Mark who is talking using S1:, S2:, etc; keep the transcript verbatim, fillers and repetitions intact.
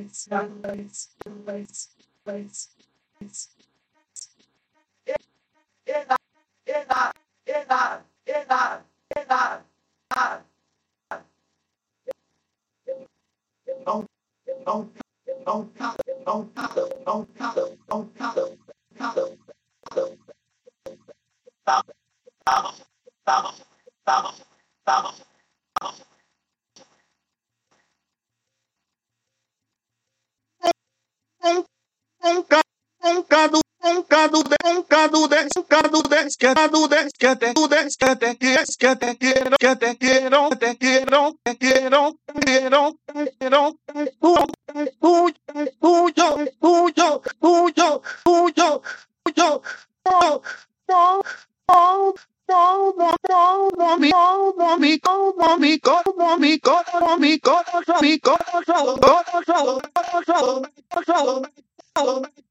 S1: Um cado, um cado, um cado, um cado, dez, um cado, dez, que cado, dez, que até, que dez, que até, que dez, que até, que não, que até, que não, até, que não, que não, que não, que não, tuyo, tuyo, tuyo, tuyo, tuyo, tuyo, tuyo, mi corazón, mi corazón, mi corazón, mi corazón, mi corazón, corazón, corazón, corazón, corazón.